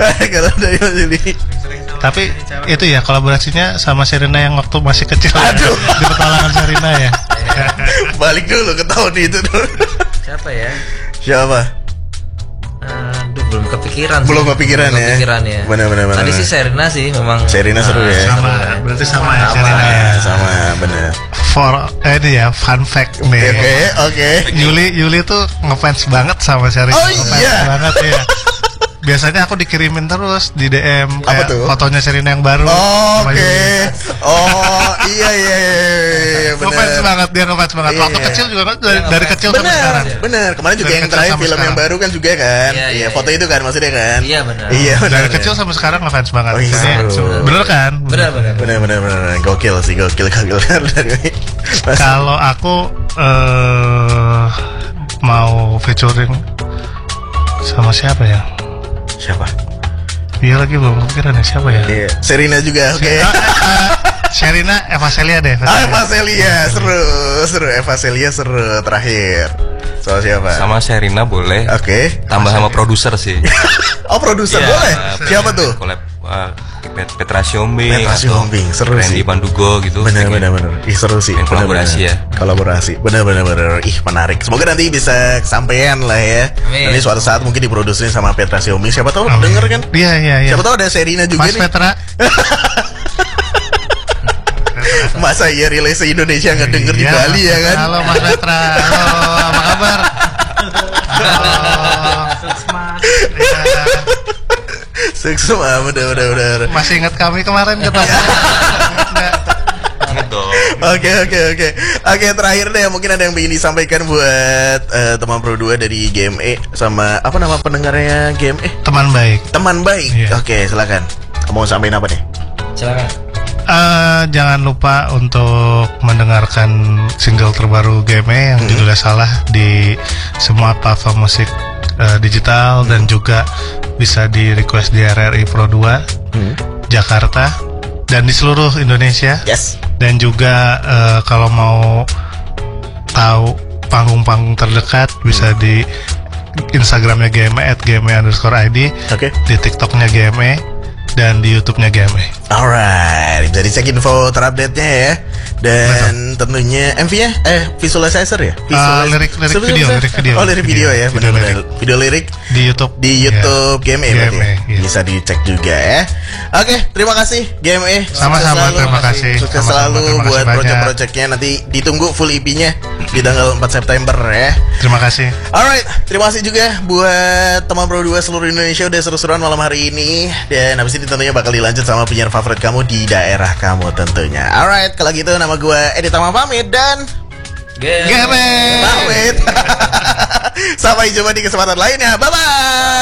Kalau dari Mas Yuli. Tapi itu ya kolaborasinya sama Sherina yang waktu masih kecil. Aduh. Di petualangan Sherina ya. Balik dulu ke tahun itu dulu. Siapa ya? Siapa? Aduh, belum kepikiran. Belum kepikiran ya. Kepikiran ya. Benar. Tadi sih Sherina sih memang. Sherina seru ya. Sama, berarti sama ya Sherina ya. Sama, benar. Ini ya fun fact nih. Oke. Yuli tuh ngefans banget sama Sherina. Oh, Ngefans iya. banget ya. Biasanya aku dikirimin terus di DM Apa kayak tuh? fotonya Sherina yang baru. Oh, sama oke. Yuli. Oh, iya Ngefans benar. banget, dia ngefans banget. Waktu Iya. kecil juga kan dari kecil sampai sekarang. Benar. Kemarin juga Dari yang kecil terakhir sampai film yang sekarang. baru kan juga kan. Iya, foto itu kan maksudnya kan. Iya, benar. Iya, benar. Dari kecil sampai sekarang ngefans banget. Oh, iya, Jadi, seru. bener kan? Benar. Benar. Gokil sih, gokil. Kalau aku mau featuring sama siapa ya? Siapa? Iya lagi belum kepikiran ya siapa ya? Iya, Sherina juga, oke. Sherina, Eva Celia deh. Eva Celia, seru. Eva Celia seru terakhir. Soal siapa? Sama Sherina boleh. Oke. Tambah sama produser sih. Oh, produser Iya, boleh. Siapa tuh? Collab Petra Siombing, Petra Siombing, seru sih. Randy Pandugo gitu. Bener. Ih, seru sih. Yang kolaborasi ya. Kolaborasi. Bener. Ih, menarik. Semoga nanti bisa kesampaian lah ya. Amin. Nanti suatu saat mungkin diproduksi sama Petra Siombing. Siapa tahu Amin. denger kan? Iya. Siapa tahu ada Sherina juga Mas nih. Petra. Masa iya rilis Indonesia nggak denger di Iya. Bali ya kan? Halo Mas Petra. Halo, apa kabar? Sukses bener. Masih ingat kami kemarin ketemu? Enggak. Ingat dong. Oke, terakhir deh mungkin ada yang ingin disampaikan buat teman Pro 2 dari GME sama apa nama pendengarnya GME? Teman baik. Teman baik. Iya. Oke, silakan. Kamu mau sampaikan apa nih? Silakan. Jangan lupa untuk mendengarkan single terbaru GME yang judulnya Salah di semua platform musik digital dan juga bisa di request di RRI Pro 2 Jakarta dan di seluruh Indonesia. Yes. Dan juga kalau mau tahu panggung-panggung terdekat bisa di Instagramnya GME @gme_id, Oke. di TikToknya GME dan di YouTube-nya GME. Alright, bisa dicek info terupdate-nya ya. Dan tentunya MV-nya visualizer ya? Lirik video. Oh, lirik video ya, benar-benar. Video lirik Di YouTube. di YouTube GME berarti ya? iya. Bisa dicek juga ya. Oke, terima kasih GME. Sama-sama, terima kasih. Sukses Sama-sama, selalu terima kasih buat banyak. project-projectnya. Nanti ditunggu full EP-nya di tanggal 4 September ya. Terima kasih. Alright, terima kasih juga buat teman Pro 2 seluruh Indonesia udah seru-seruan malam hari ini. Dan habis ini tentunya bakal dilanjut sama penyiar favorit kamu di daerah kamu tentunya. Alright, kalau gitu nama gue Edi Tama pamit dan GME. pamit. Sampai jumpa di kesempatan lainnya. Bye-bye.